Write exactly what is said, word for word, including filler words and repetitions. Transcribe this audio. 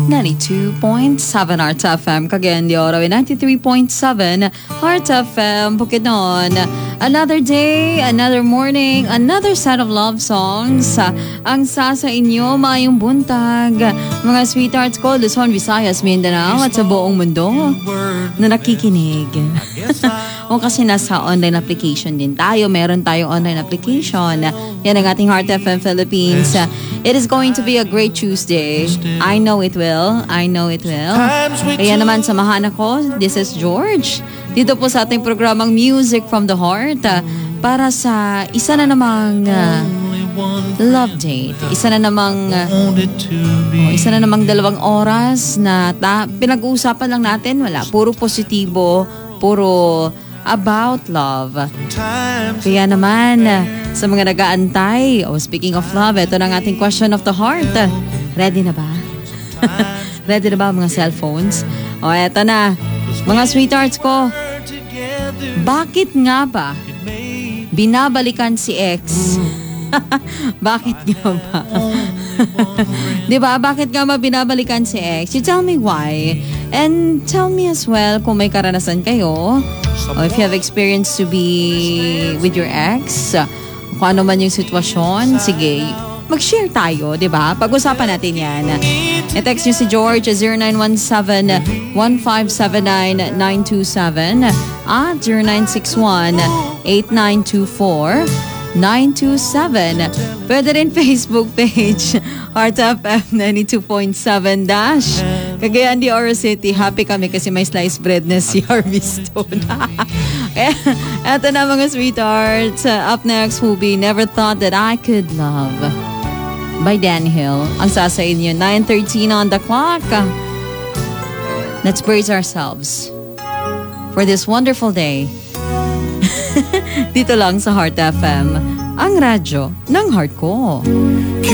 ninety-two point seven Heart F M. Cagayan de Oro, ninety-three point seven Heart F M. Bukidnon. Another day, another morning, another set of love songs. Ang sasa inyo, mayong buntag. Mga sweethearts ko, Luzon, Visayas, Mindanao at sa buong mundo na nakikinig. O kasi nasa online application din tayo. Meron tayo online application. Yan ang ating Heart F M Philippines. It is going to be a great Tuesday. I know it will. I know it will. Kaya naman samahan ako. This is George. Dito po sa ating programang Music from the Heart. Uh, para sa isa na namang uh, love date. Isa na namang uh, oh, isa na namang dalawang oras na ta- pinag-uusapan lang natin. Wala. Puro positibo. Puro about love. Kaya naman, sa mga nag-aantay, oh, speaking of love, ito na ang ating question of the heart. Ready na ba? Ready na ba mga cellphones? O, oh, eto na. Mga sweethearts ko, bakit nga ba binabalikan si ex? Bakit nga ba? Diba? Bakit nga ba binabalikan si ex? You tell me why. And tell me as well kung may karanasan kayo. Or if you have experience to be with your ex, kung ano man yung sitwasyon, sige, mag-share tayo, di ba? Pag-usapan natin yan. I-text nyo si George zero nine one seven, one five seven nine, nine two seven at zero nine six one, eight nine two four, nine two seven. Pwede rin Facebook page, Heart F M ninety-two point seven dash. Cagayan de Oro City, happy kami kasi may sliced bread na si Harvey Stone. Eto na mga sweethearts. Up next will be Never Thought That I Could Love by Dan Hill. Ang sasayin nyo, nine thirteen on the clock. Let's brace ourselves for this wonderful day. Dito lang sa Heart F M, ang radyo ng heart ko.